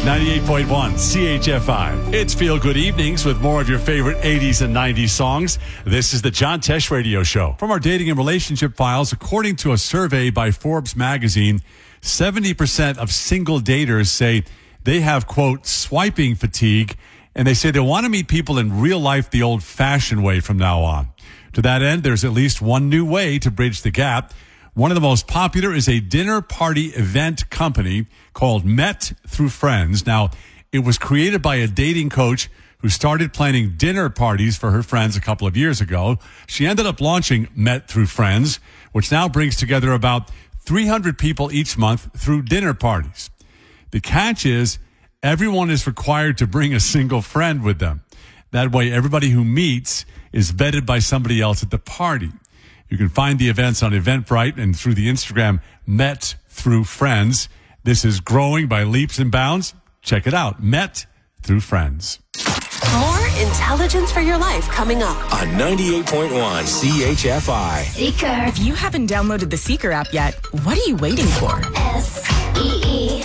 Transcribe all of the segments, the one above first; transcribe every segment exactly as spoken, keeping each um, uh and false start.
ninety-eight point one C H F I. It's Feel Good Evenings with more of your favorite eighties and nineties songs. This is the John Tesh Radio Show. From our dating and relationship files, according to a survey by Forbes magazine, seventy percent of single daters say they have, quote, swiping fatigue, and they say they want to meet people in real life the old-fashioned way from now on. To that end, there's at least one new way to bridge the gap. One of the most popular is a dinner party event company called Met Through Friends. Now, it was created by a dating coach who started planning dinner parties for her friends a couple of years ago. She ended up launching Met Through Friends, which now brings together about three hundred people each month through dinner parties. The catch is everyone is required to bring a single friend with them. That way, everybody who meets is vetted by somebody else at the party. You can find the events on Eventbrite and through the Instagram Met Through Friends. This is growing by leaps and bounds. Check it out. Met Through Friends. More intelligence for your life coming up on ninety-eight point one C H F I. Seeker. If you haven't downloaded the Seeker app yet, what are you waiting for? S E E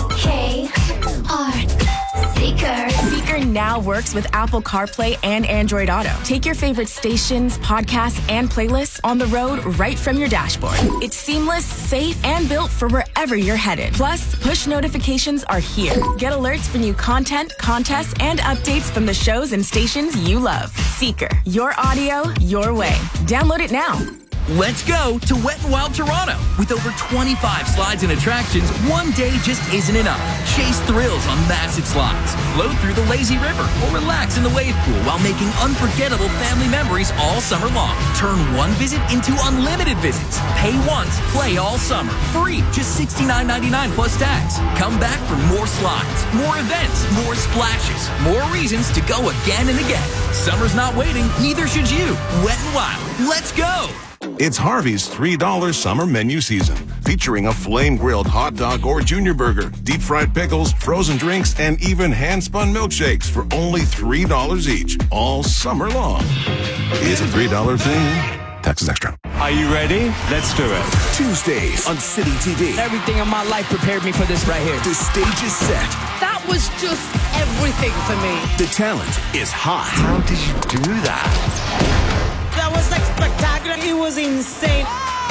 K R. Seeker. Seeker now works with Apple CarPlay and Android Auto. Take your favorite stations, podcasts, and playlists on the road right from your dashboard. It's seamless, safe, and built for wherever you're headed. Plus, push notifications are here. Get alerts for new content, contests, and updates from the shows and stations you love. Seeker. Your audio, your way. Download it now. Let's go to Wet n Wild Toronto. With over twenty-five slides and attractions, one day just isn't enough. Chase thrills on massive slides, float through the lazy river, or relax in the wave pool while making unforgettable family memories all summer long. Turn one visit into unlimited visits. Pay once, play all summer. Free, just sixty-nine ninety-nine plus tax. Come back for more slides, more events, more splashes, more reasons to go again and again. Summer's not waiting, neither should you. Wet n Wild, let's go! It's Harvey's three dollar summer menu season, featuring a flame-grilled hot dog or junior burger, deep-fried pickles, frozen drinks, and even hand-spun milkshakes for only three dollars each, all summer long. It's a three dollar thing. Taxes extra. Are you ready? Let's do it. Tuesdays on City T V. Everything in my life prepared me for this right here. The stage is set. That was just everything for me. The talent is hot. How did you do that? That was like spectacular. It was insane.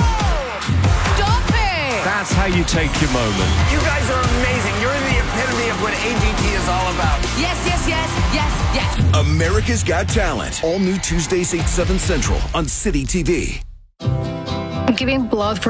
Oh, stop it! That's how you take your moment. You guys are amazing. You're the epitome of what A G T is all about. Yes, yes, yes, yes, yes. America's Got Talent. All new Tuesdays, eight, seven Central on City T V. I'm giving blood for